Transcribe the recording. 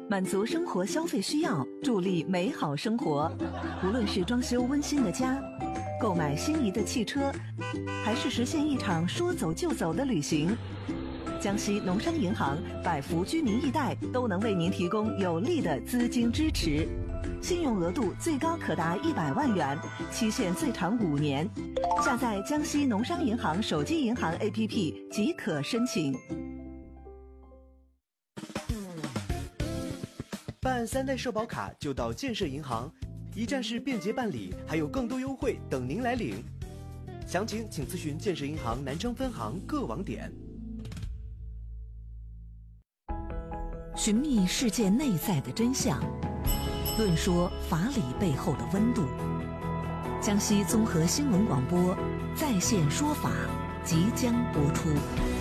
满足生活消费需要，助力美好生活。无论是装修温馨的家，购买心仪的汽车，还是实现一场说走就走的旅行，江西农商银行百福居民易贷都能为您提供有力的资金支持，信用额度最高可达100万元，期限最长5年。下载江西农商银行手机银行 APP 即可申请。 办3代社保卡就到建设银行，一站式便捷办理，还有更多优惠等您来领。详情请咨询建设银行南昌分行各网点。 寻觅世界内在的真相，论说法理背后的温度。江西综合新闻广播在线说法即将播出。